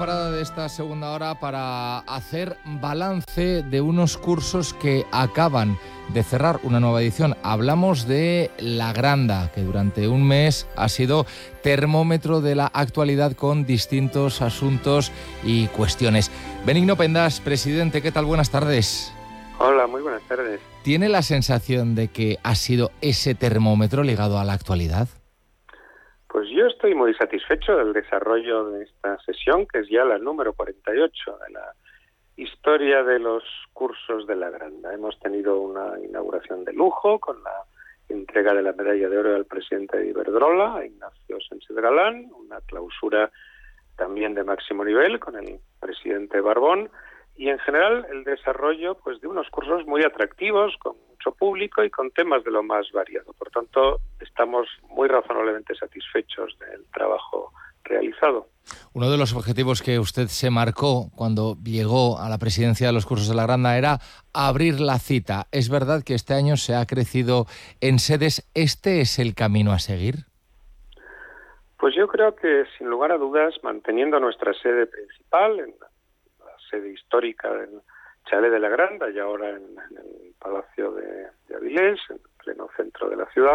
parada de esta segunda hora para hacer balance de unos cursos que acaban de cerrar una nueva edición. Hablamos de La Granda, que durante un mes ha sido termómetro de la actualidad con distintos asuntos y cuestiones. Benigno Pendas, presidente, ¿qué tal? Buenas tardes. Hola, muy buenas tardes. ¿Tiene la sensación de que ha sido ese termómetro ligado a la actualidad? Pues yo estoy muy satisfecho del desarrollo de esta sesión, que es ya la número 48 de la historia de los cursos de La Granda. Hemos tenido una inauguración de lujo con la entrega de la medalla de oro al presidente de Iberdrola, a Ignacio Sánchez Galán, una clausura también de máximo nivel con el presidente Barbón, y en general el desarrollo pues de unos cursos muy atractivos, con mucho público y con temas de lo más variado. Por tanto, estamos muy razonablemente satisfechos del trabajo realizado. Uno de los objetivos que usted se marcó cuando llegó a la presidencia de los cursos de La Granda era abrir la cita. ¿Es verdad que este año se ha crecido en sedes? ¿Este es el camino a seguir? Pues yo creo que, sin lugar a dudas, manteniendo nuestra sede principal, en la sede histórica del Chalet de La Granda y ahora en el Palacio de Avilés, en pleno centro de la ciudad,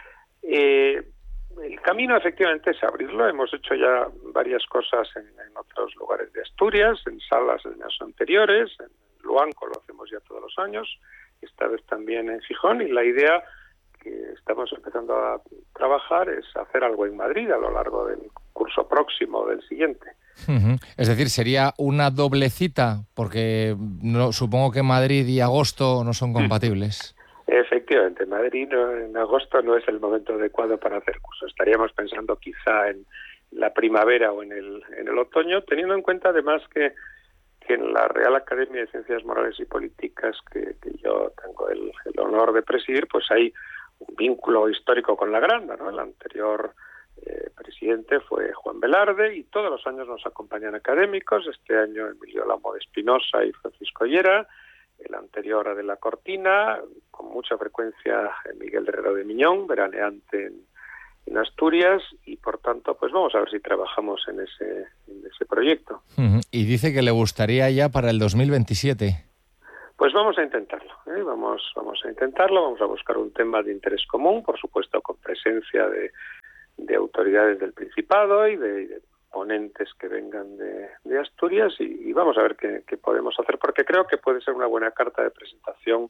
el camino efectivamente es abrirlo. Hemos hecho ya varias cosas en otros lugares de Asturias, en salas de años anteriores, en Luanco lo hacemos ya todos los años, esta vez también en Gijón, y la idea que estamos empezando a trabajar es hacer algo en Madrid a lo largo del curso próximo, del siguiente. Es decir, sería una doble cita, porque no, supongo que Madrid y agosto no son compatibles. Efectivamente, Madrid en agosto no es el momento adecuado para hacer cursos. Estaríamos pensando quizá en la primavera o en el otoño, teniendo en cuenta además que en la Real Academia de Ciencias Morales y Políticas, que yo tengo el honor de presidir, pues hay un vínculo histórico con La Granda, ¿no? El anterior presidente fue Juan Velarde y todos los años nos acompañan académicos. Este año Emilio Lamo de Espinosa y Francisco Llera, el anterior Adela Cortina, con mucha frecuencia Miguel Herrero de Miñón, veraneante en Asturias, y por tanto pues vamos a ver si trabajamos en ese proyecto. Y dice que le gustaría ya para el 2027. Pues vamos a intentarlo, vamos a intentarlo, vamos a buscar un tema de interés común, por supuesto con presencia de autoridades del Principado y de ponentes que vengan de Asturias, y vamos a ver qué podemos hacer, porque creo que puede ser una buena carta de presentación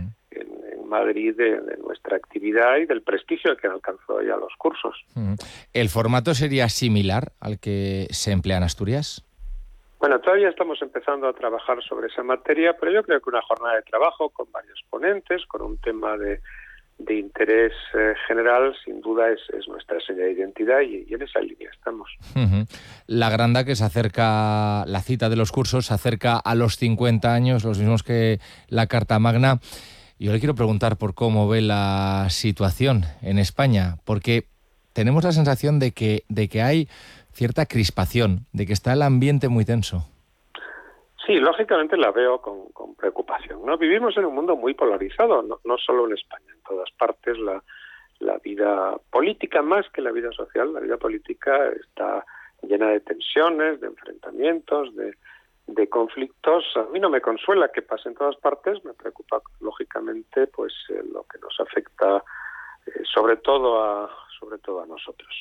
en Madrid de nuestra actividad y del prestigio que han alcanzado ya los cursos. ¿El formato sería similar al que se emplea en Asturias? Bueno, todavía estamos empezando a trabajar sobre esa materia, pero yo creo que una jornada de trabajo con varios ponentes, con un tema de interés general, sin duda es nuestra seña de identidad, y en esa línea estamos. La Granda, que se acerca, la cita de los cursos se acerca a los 50 años, los mismos que la Carta Magna. Yo le quiero preguntar por cómo ve la situación en España, porque tenemos la sensación de que hay cierta crispación, de que está el ambiente muy tenso. Sí, lógicamente la veo con preocupación, ¿no? Vivimos en un mundo muy polarizado, no solo en España, en todas partes la vida política, más que la vida social, la vida política está llena de tensiones, de enfrentamientos, de conflictos. A mí no me consuela que pase en todas partes, me preocupa lógicamente pues lo que nos afecta sobre todo a nosotros.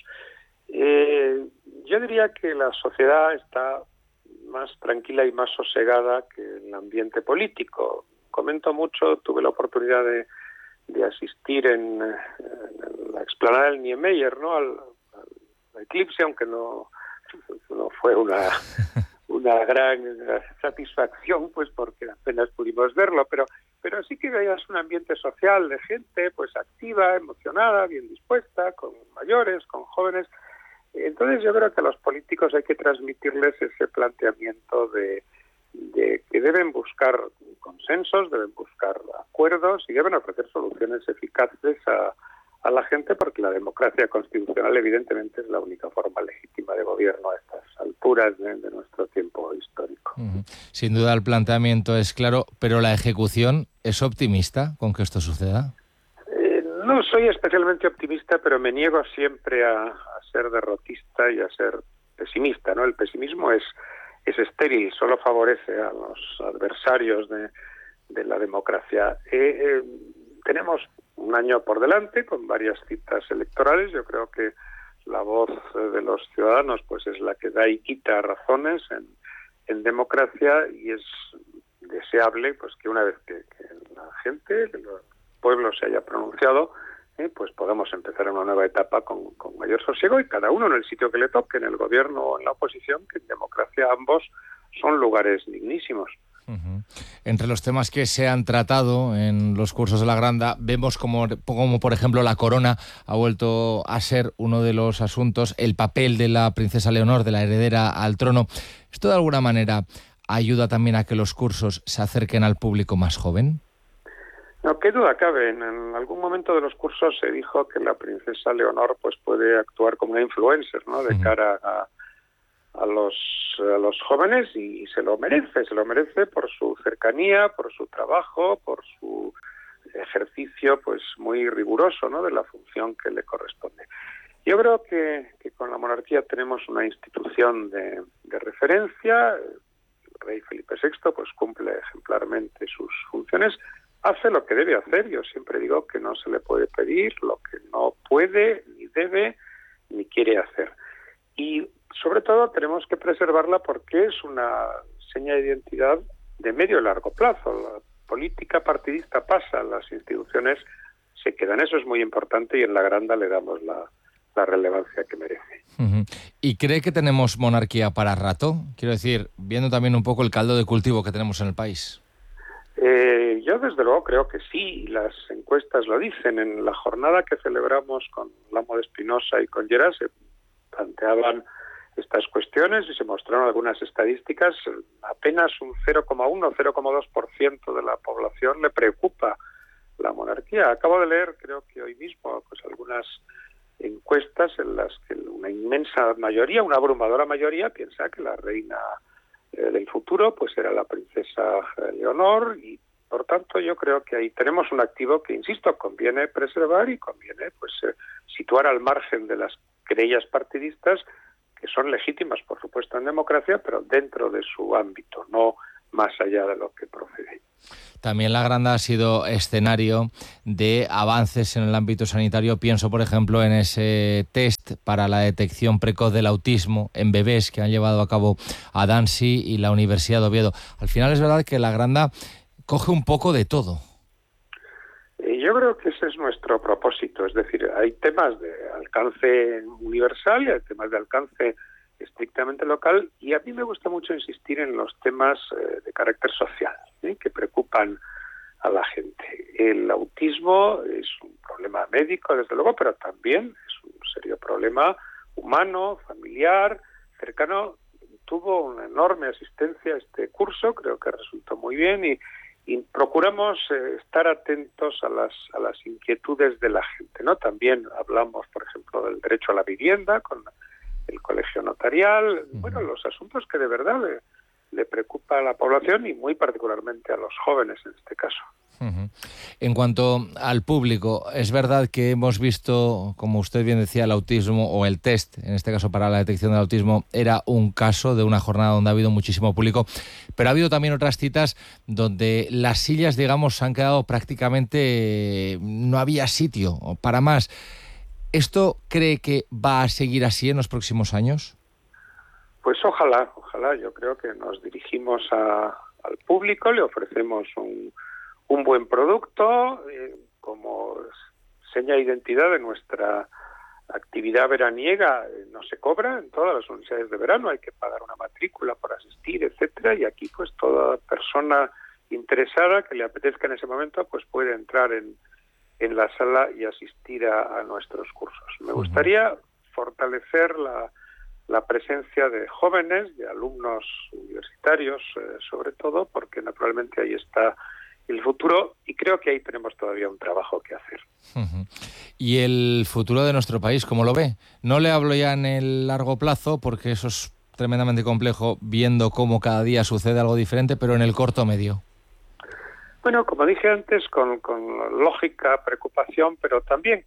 Yo diría que la sociedad está más tranquila y más sosegada que el ambiente político. Comento mucho, tuve la oportunidad de asistir en la explanada del Niemeyer, ¿no? al eclipse, aunque no fue una gran satisfacción, pues porque apenas pudimos verlo, pero sí que veías un ambiente social de gente pues activa, emocionada, bien dispuesta, con mayores, con jóvenes. Entonces yo creo que a los políticos hay que transmitirles ese planteamiento de que deben buscar consensos, deben buscar acuerdos y deben ofrecer soluciones eficaces a la gente, porque la democracia constitucional evidentemente es la única forma legítima de gobierno a estas alturas de nuestro tiempo histórico. Sin duda el planteamiento es claro, pero la ejecución es optimista con que esto suceda. No soy especialmente optimista, pero me niego siempre a ser derrotista y a ser pesimista, ¿no? El pesimismo es es estéril, solo favorece a los adversarios de la democracia. Tenemos un año por delante con varias citas electorales. Yo creo que la voz de los ciudadanos pues es la que da y quita razones en democracia, y es deseable pues que una vez que la gente, que el pueblo se haya pronunciado, pues podamos empezar una nueva etapa con mayor sosiego, y cada uno en el sitio que le toque, en el gobierno o en la oposición, que en democracia ambos son lugares dignísimos. Uh-huh. Entre los temas que se han tratado en los cursos de la Granda, vemos como por ejemplo la corona ha vuelto a ser uno de los asuntos, el papel de la princesa Leonor, de la heredera al trono. ¿Esto de alguna manera ayuda también a que los cursos se acerquen al público más joven? No, qué duda cabe. En algún momento de los cursos se dijo que la princesa Leonor pues puede actuar como una influencer, ¿no? De cara a los jóvenes, y se lo merece por su cercanía, por su trabajo, por su ejercicio pues muy riguroso, ¿no? De la función que le corresponde. Yo creo que con la monarquía tenemos una institución de referencia. El rey Felipe VI pues cumple ejemplarmente sus funciones, hace lo que debe hacer. Yo siempre digo que no se le puede pedir lo que no puede, ni debe, ni quiere hacer. Y sobre todo tenemos que preservarla porque es una seña de identidad de medio y largo plazo. La política partidista pasa, las instituciones se quedan. Eso es muy importante, y en la Granda le damos la relevancia que merece. Uh-huh. ¿Y cree que tenemos monarquía para rato? Quiero decir, viendo también un poco el caldo de cultivo que tenemos en el país. Yo desde luego creo que sí, las encuestas lo dicen. En la jornada que celebramos con Lamo de Espinosa y con Lleras se planteaban estas cuestiones y se mostraron algunas estadísticas. Apenas un 0,1 o 0,2% de la población le preocupa la monarquía. Acabo de leer, creo que hoy mismo, pues algunas encuestas en las que una inmensa mayoría, una abrumadora mayoría, piensa que la reina del futuro pues era la princesa Leonor, y por tanto yo creo que ahí tenemos un activo que, insisto, conviene preservar y conviene pues situar al margen de las querellas partidistas, que son legítimas, por supuesto, en democracia, pero dentro de su ámbito, no más allá de lo que procede. También la Granda ha sido escenario de avances en el ámbito sanitario. Pienso, por ejemplo, en ese test para la detección precoz del autismo en bebés que han llevado a cabo Adansi y la Universidad de Oviedo. Al final es verdad que la Granda coge un poco de todo. Yo creo que ese es nuestro propósito. Es decir, hay temas de alcance universal y hay temas de alcance estrictamente local, y a mí me gusta mucho insistir en los temas de carácter social, que preocupan a la gente. El autismo es un problema médico, desde luego, pero también es un serio problema humano, familiar, cercano. Tuvo una enorme asistencia a este curso, creo que resultó muy bien, y procuramos estar atentos a las inquietudes de la gente, ¿no? También hablamos, por ejemplo, del derecho a la vivienda con el colegio notarial, bueno, los asuntos que de verdad le preocupa a la población, y muy particularmente a los jóvenes en este caso. Uh-huh. En cuanto al público, es verdad que hemos visto, como usted bien decía, el autismo, o el test, en este caso para la detección del autismo, era un caso de una jornada donde ha habido muchísimo público, pero ha habido también otras citas donde las sillas, digamos, han quedado prácticamente, no había sitio para más. ¿Esto cree que va a seguir así en los próximos años? Pues ojalá. Yo creo que nos dirigimos al público, le ofrecemos un buen producto como seña de identidad de nuestra actividad veraniega. No se cobra en todas las universidades de verano, hay que pagar una matrícula por asistir, etcétera, y aquí pues toda persona interesada que le apetezca en ese momento pues puede entrar en la sala y asistir a nuestros cursos. Me gustaría fortalecer la presencia de jóvenes, de alumnos universitarios, sobre todo, porque naturalmente ahí está el futuro, y creo que ahí tenemos todavía un trabajo que hacer. Uh-huh. ¿Y el futuro de nuestro país, cómo lo ve? No le hablo ya en el largo plazo, porque eso es tremendamente complejo, viendo cómo cada día sucede algo diferente, pero en el corto medio. Bueno, como dije antes, con lógica, preocupación, pero también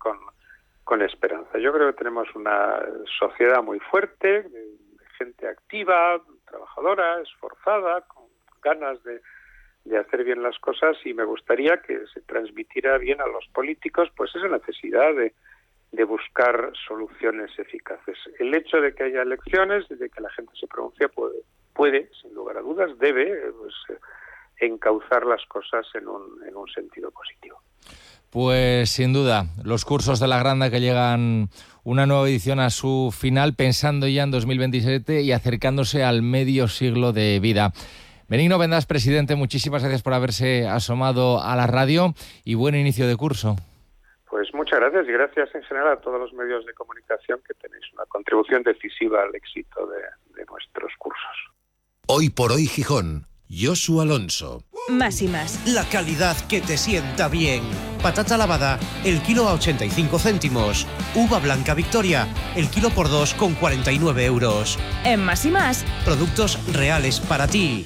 con esperanza. Yo creo que tenemos una sociedad muy fuerte, de gente activa, trabajadora trabajadora, esforzada, con ganas de hacer bien las cosas, y me gustaría que se transmitiera bien a los políticos pues esa necesidad de buscar soluciones eficaces. El hecho de que haya elecciones, de que la gente se pronuncie, puede sin lugar a dudas, debe encauzar las cosas en un sentido positivo. Pues sin duda, los cursos de la Granda que llegan una nueva edición a su final, pensando ya en 2027 y acercándose al medio siglo de vida. Benigno Vendas, presidente, muchísimas gracias por haberse asomado a la radio y buen inicio de curso. Pues muchas gracias, y gracias en general a todos los medios de comunicación, que tenéis una contribución decisiva al éxito de nuestros cursos. Hoy por hoy Gijón, Josu Alonso. Más y más. La calidad que te sienta bien. Patata lavada, el kilo a 85 céntimos. Uva blanca Victoria, el kilo por 2 con 49 euros. En Más y más. Productos reales para ti.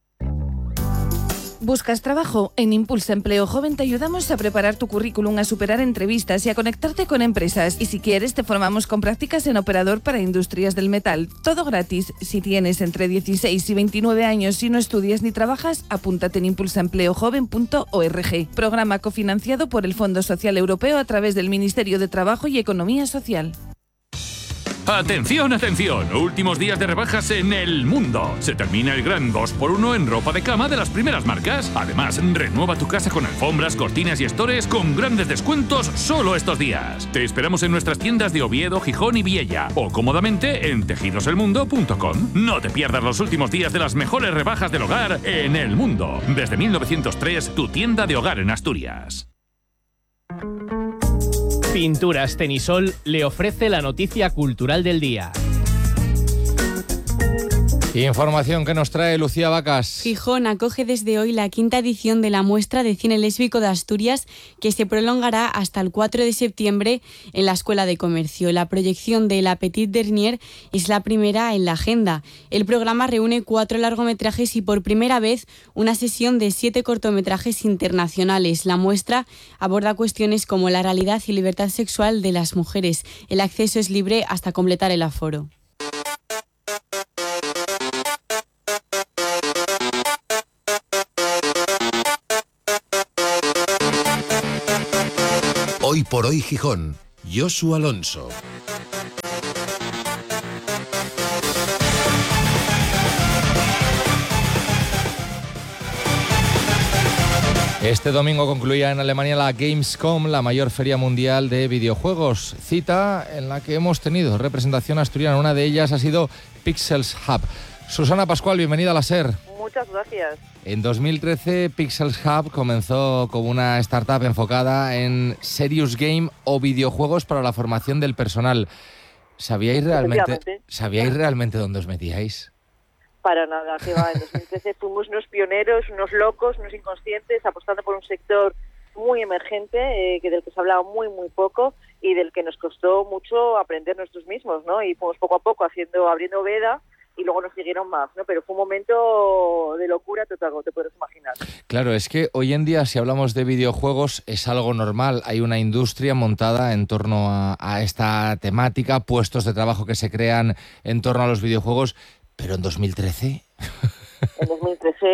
¿Buscas trabajo? En Impulsa Empleo Joven te ayudamos a preparar tu currículum, a superar entrevistas y a conectarte con empresas. Y si quieres, te formamos con prácticas en operador para industrias del metal. Todo gratis. Si tienes entre 16 y 29 años y no estudias ni trabajas, apúntate en impulsaempleojoven.org. Programa cofinanciado por el Fondo Social Europeo a través del Ministerio de Trabajo y Economía Social. ¡Atención, atención! Últimos días de rebajas en El Mundo. Se termina el gran 2x1 en ropa de cama de las primeras marcas. Además, renueva tu casa con alfombras, cortinas y estores con grandes descuentos solo estos días. Te esperamos en nuestras tiendas de Oviedo, Gijón y Viella, o cómodamente en tejidoselmundo.com. No te pierdas los últimos días de las mejores rebajas del hogar en El Mundo. Desde 1903, tu tienda de hogar en Asturias. Pinturas Tenisol le ofrece la noticia cultural del día. Información que nos trae Lucía Vacas. Gijón acoge desde hoy la 5ª edición de la muestra de cine lésbico de Asturias, que se prolongará hasta el 4 de septiembre en la Escuela de Comercio. La proyección de La Petite Dernière es la primera en la agenda. El programa reúne 4 largometrajes y por primera vez una sesión de 7 cortometrajes internacionales. La muestra aborda cuestiones como la realidad y libertad sexual de las mujeres. El acceso es libre hasta completar el aforo. Hoy por hoy Gijón, Josu Alonso. Este domingo concluía en Alemania la Gamescom, la mayor feria mundial de videojuegos. Cita en la que hemos tenido representación asturiana. Una de ellas ha sido Pixels Hub. Susana Pascual, bienvenida a la SER. Muchas gracias. En 2013, Pixels Hub comenzó como una startup enfocada en serious game o videojuegos para la formación del personal. ¿Sabíais realmente dónde os metíais? Para nada, que va. En 2013 fuimos unos pioneros, unos locos, unos inconscientes, apostando por un sector muy emergente, del que se hablaba muy poco y del que nos costó mucho aprender nosotros mismos, ¿no? Y fuimos poco a poco abriendo veda, y luego nos siguieron más, ¿no? Pero fue un momento de locura total, como te puedes imaginar. Claro, es que hoy en día, si hablamos de videojuegos, es algo normal. Hay una industria montada en torno a esta temática, puestos de trabajo que se crean en torno a los videojuegos, pero en 2013... En 2013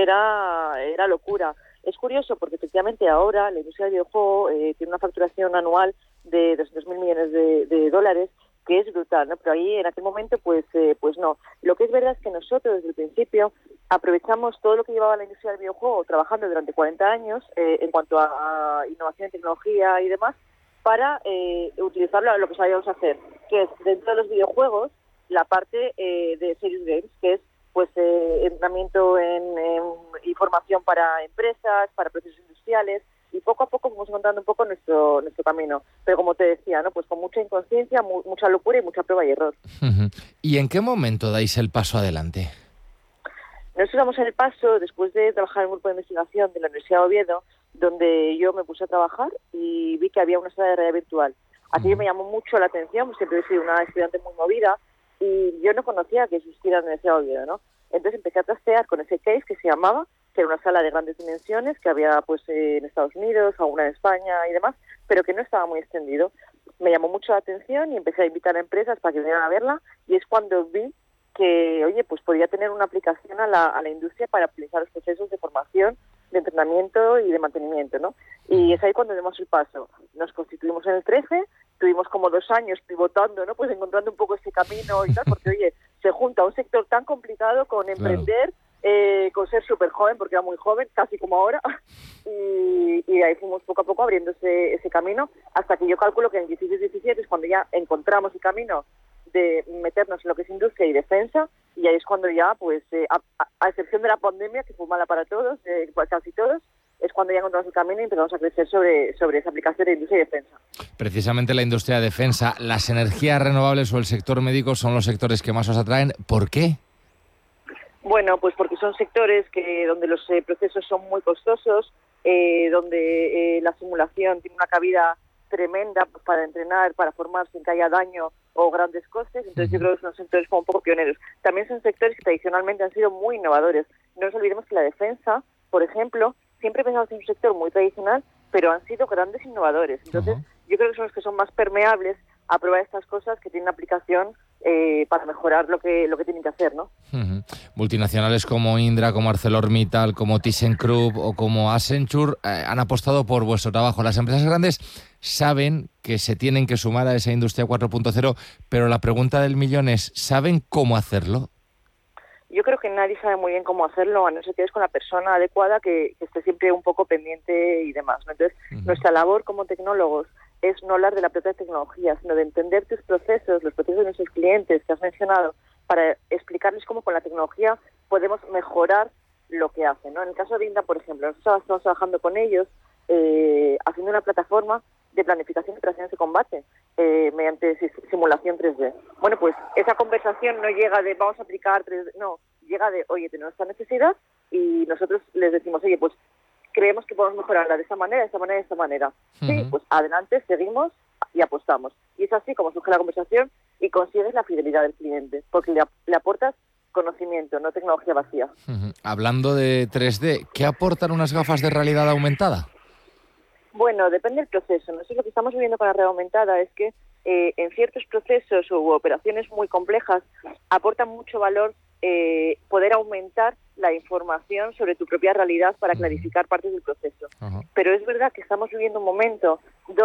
era locura. Es curioso porque efectivamente ahora la industria del videojuego tiene una facturación anual de 200.000 millones de dólares, que es brutal, ¿no? Pero ahí en aquel momento pues no. Lo que es verdad es que nosotros desde el principio aprovechamos todo lo que llevaba la industria del videojuego trabajando durante 40 años en cuanto a innovación, tecnología y demás, para utilizarlo lo que sabíamos hacer, que es dentro de los videojuegos la parte de Serious Games, que es pues entrenamiento en información para empresas, para procesos industriales, y poco a poco fuimos encontrando un poco nuestro camino. Pero como te decía, ¿no? Pues con mucha inconsciencia, mucha locura y mucha prueba y error. ¿Y en qué momento dais el paso adelante? Nosotros damos el paso después de trabajar en un grupo de investigación de la Universidad de Oviedo, donde yo me puse a trabajar y vi que había una sala de realidad virtual. Aquello me llamó mucho la atención, siempre he sido una estudiante muy movida, y yo no conocía que existiera la Universidad de Oviedo, ¿no? Entonces empecé a trastear con ese case que se llamaba, que era una sala de grandes dimensiones, que había pues en Estados Unidos, alguna en España y demás, pero que no estaba muy extendido. Me llamó mucho la atención y empecé a invitar a empresas para que vinieran a verla, y es cuando vi que, oye, pues podría tener una aplicación a la industria para optimizar los procesos de formación, de entrenamiento y de mantenimiento, ¿no? Y es ahí cuando demos el paso. Nos constituimos en el 13, tuvimos como 2 años pivotando, ¿no? Pues encontrando un poco ese camino y tal, porque, oye, se junta un sector tan complicado con emprender, con ser súper joven, porque era muy joven, casi como ahora, y ahí fuimos poco a poco abriendo ese camino, hasta que yo calculo que en 16-17 es cuando ya encontramos el camino de meternos en lo que es industria y defensa, y ahí es cuando ya, pues, a excepción de la pandemia, que fue mala para todos, casi todos, es cuando ya encontramos el camino y empezamos a crecer sobre esa aplicación de industria y defensa. Precisamente la industria de defensa, las energías renovables o el sector médico son los sectores que más os atraen. ¿Por qué? Bueno, pues porque son sectores donde los procesos son muy costosos, donde la simulación tiene una cabida tremenda para entrenar, para formar sin que haya daño o grandes costes. Entonces yo creo que son sectores como un poco pioneros. También son sectores que tradicionalmente han sido muy innovadores. No nos olvidemos que la defensa, por ejemplo, siempre pensamos en un sector muy tradicional, pero han sido grandes innovadores. Entonces yo creo que son los que son más permeables a probar estas cosas que tienen aplicación para mejorar lo que tienen que hacer, ¿no? Multinacionales como Indra, como ArcelorMittal, como ThyssenKrupp o como Accenture han apostado por vuestro trabajo. Las empresas grandes saben que se tienen que sumar a esa industria 4.0, pero la pregunta del millón es, ¿saben cómo hacerlo? Yo creo que nadie sabe muy bien cómo hacerlo, a no ser que es con la persona adecuada que esté siempre un poco pendiente y demás, ¿no? Entonces, nuestra labor como tecnólogos es no hablar de la propia tecnología, sino de entender tus procesos, los procesos de nuestros clientes que has mencionado, para explicarles cómo con la tecnología podemos mejorar lo que hacen, ¿no? En el caso de Indra, por ejemplo, nosotros estamos trabajando con ellos haciendo una plataforma de planificación de operaciones de combate mediante simulación 3D. Bueno, pues esa conversación no llega de vamos a aplicar 3D, no, llega de, oye, tenemos esta necesidad y nosotros les decimos, oye, pues creemos que podemos mejorarla de esta manera, de esta manera, de esta manera. Sí, pues adelante, seguimos y apostamos. Y es así como surge la conversación y consigues la fidelidad del cliente, porque le aportas conocimiento, no tecnología vacía. Hablando de 3D, ¿qué aportan unas gafas de realidad aumentada? Bueno, depende del proceso. Nosotros lo que estamos viviendo con la realidad aumentada es que en ciertos procesos u operaciones muy complejas aporta mucho valor poder aumentar la información sobre tu propia realidad para clarificar partes del proceso. Pero es verdad que estamos viviendo un momento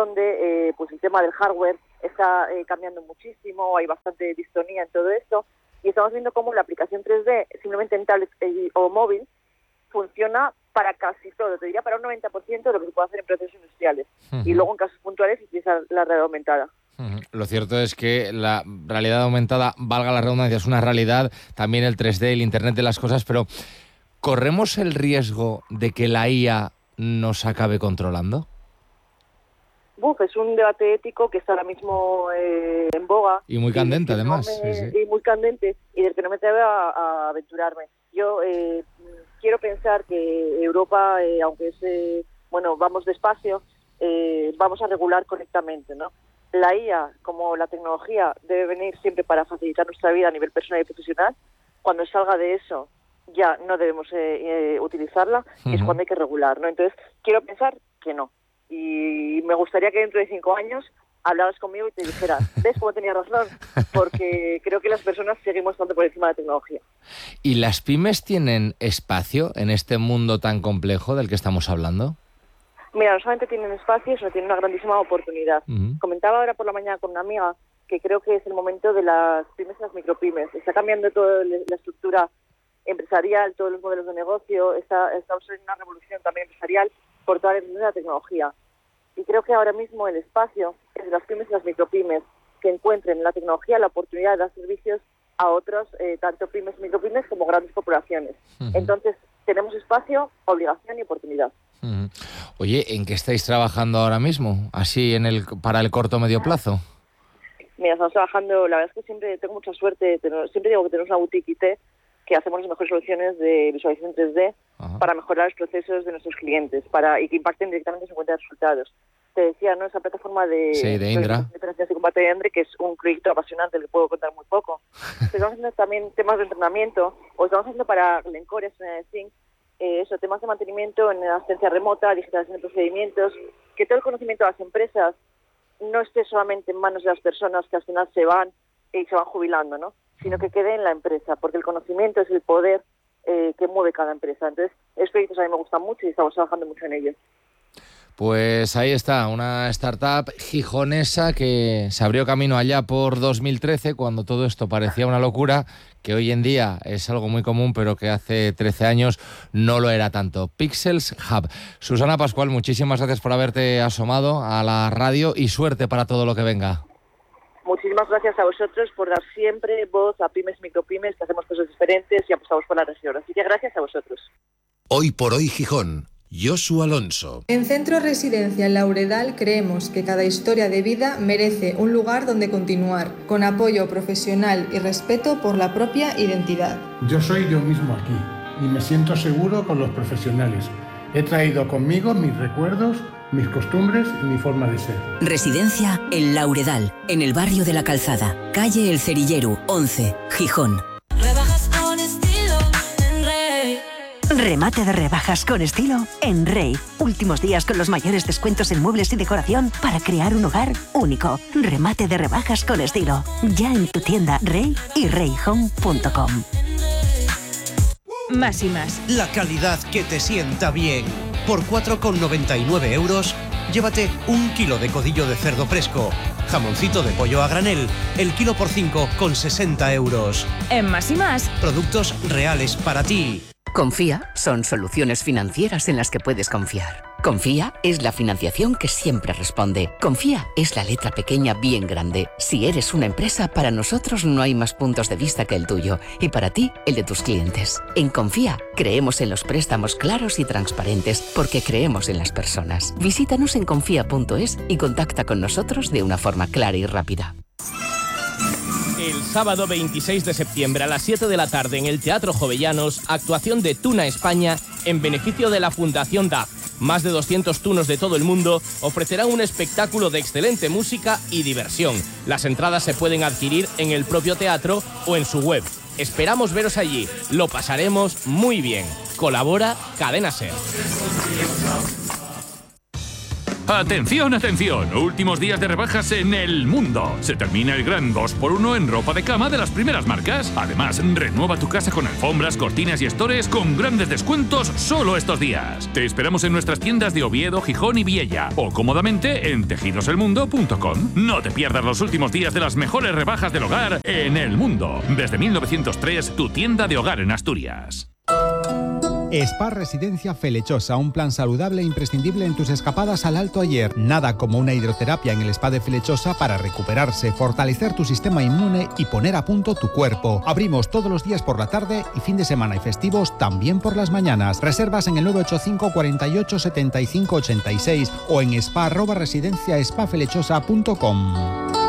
donde pues el tema del hardware está cambiando muchísimo, hay bastante distonía en todo esto, y estamos viendo cómo la aplicación 3D, simplemente en tablet o móvil, funciona para casi todo, te diría para un 90% de lo que se puede hacer en procesos industriales. Y luego en casos puntuales se utiliza la realidad aumentada. Lo cierto es que la realidad aumentada, valga la redundancia, es una realidad, también el 3D, el Internet de las cosas, pero ¿corremos el riesgo de que la IA nos acabe controlando? Es un debate ético que está ahora mismo en boga. Y muy candente, además. Y muy candente, y del que no me atrevo a aventurarme. Yo quiero pensar que Europa, aunque vamos despacio, vamos a regular correctamente, ¿no? La IA, como la tecnología, debe venir siempre para facilitar nuestra vida a nivel personal y profesional. Cuando salga de eso, ya no debemos utilizarla, y es cuando hay que regular, ¿no? Entonces, quiero pensar que no. Y me gustaría que dentro de 5 años hablaras conmigo y te dijeras, ¿ves cómo tenía razón? Porque creo que las personas seguimos tanto por encima de la tecnología. ¿Y las pymes tienen espacio en este mundo tan complejo del que estamos hablando? Mira, no solamente tienen espacio, sino tienen una grandísima oportunidad. Comentaba ahora por la mañana con una amiga que creo que es el momento de las pymes y las micropymes. Está cambiando toda la estructura empresarial, todos los modelos de negocio, estamos en una revolución también empresarial por toda la tecnología. Y creo que ahora mismo el espacio es de las pymes y las micropymes que encuentren en la tecnología la oportunidad de dar servicios a otros, tanto pymes y micropymes como grandes corporaciones. Entonces, tenemos espacio, obligación y oportunidad. Oye, ¿en qué estáis trabajando ahora mismo? Así para el corto o medio plazo. Mira, estamos trabajando, la verdad es que siempre tengo mucha suerte, siempre digo que tenemos una boutique IT que hacemos las mejores soluciones de visualización 3D para mejorar los procesos de nuestros clientes y que impacten directamente en su cuenta de resultados. Te decía, ¿no? Esa plataforma de Indra. De operaciones de combate de Indra, que es un proyecto apasionante del que puedo contar muy poco. Estamos haciendo también temas de entrenamiento, o estamos haciendo para Glencore, temas de mantenimiento en asistencia remota, digitalización de procedimientos, que todo el conocimiento de las empresas no esté solamente en manos de las personas que al final se van jubilando, ¿no? sino que quede en la empresa, porque el conocimiento es el poder que mueve cada empresa. Entonces, estos proyectos a mí me gustan mucho y estamos trabajando mucho en ellos. Pues ahí está, una startup gijonesa que se abrió camino allá por 2013, cuando todo esto parecía una locura, que hoy en día es algo muy común, pero que hace 13 años no lo era tanto. Pixels Hub. Susana Pascual, muchísimas gracias por haberte asomado a la radio y suerte para todo lo que venga. Muchísimas gracias a vosotros por dar siempre voz a pymes, micropymes, que hacemos cosas diferentes y apostamos por la región. Así que gracias a vosotros. Hoy por hoy Gijón. Josu Alonso. En Centro Residencial Lauredal creemos que cada historia de vida merece un lugar donde continuar, con apoyo profesional y respeto por la propia identidad. Yo soy yo mismo aquí y me siento seguro con los profesionales. He traído conmigo mis recuerdos, mis costumbres y mi forma de ser. Residencia El Lauredal, en el barrio de La Calzada, calle El Cerillero, 11, Gijón. Rebajas con estilo en Rey. Remate de rebajas con estilo en Rey. Últimos días con los mayores descuentos en muebles y decoración para crear un hogar único. Remate de rebajas con estilo. Ya en tu tienda Rey y reyhome.com. Más y más. La calidad que te sienta bien. Por 4,99 €, llévate 1 kilo de codillo de cerdo fresco, jamoncito de pollo a granel, el kilo por 5,60 €. En Más y más. Productos reales para ti. Confía son soluciones financieras en las que puedes confiar. Confía es la financiación que siempre responde. Confía es la letra pequeña bien grande. Si eres una empresa, para nosotros no hay más puntos de vista que el tuyo y para ti el de tus clientes. En Confía creemos en los préstamos claros y transparentes porque creemos en las personas. Visítanos en confía.es y contacta con nosotros de una forma clara y rápida. El sábado 26 de septiembre a las 7 de la tarde en el Teatro Jovellanos, actuación de Tuna España en beneficio de la Fundación DAF. Más de 200 tunos de todo el mundo ofrecerán un espectáculo de excelente música y diversión. Las entradas se pueden adquirir en el propio teatro o en su web. Esperamos veros allí. Lo pasaremos muy bien. Colabora Cadena Ser. ¡Atención, atención! Últimos días de rebajas en El Mundo. Se termina el gran 2x1 en ropa de cama de las primeras marcas. Además, renueva tu casa con alfombras, cortinas y estores con grandes descuentos solo estos días. Te esperamos en nuestras tiendas de Oviedo, Gijón y Viella o cómodamente en tejidoselmundo.com. No te pierdas los últimos días de las mejores rebajas del hogar en El Mundo. Desde 1903, tu tienda de hogar en Asturias. Spa Residencia Felechosa, un plan saludable e imprescindible en tus escapadas al Alto Ayer. Nada como una hidroterapia en el Spa de Felechosa para recuperarse, fortalecer tu sistema inmune y poner a punto tu cuerpo. Abrimos todos los días por la tarde y fin de semana y festivos también por las mañanas. Reservas en el 985 48 75 86 o en spa@residenciaspafelechosa.com.